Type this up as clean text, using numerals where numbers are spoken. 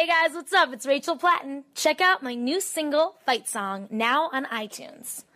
Hey guys, what's up? It's Rachel Platten. Check out my new single, Fight Song, now on iTunes.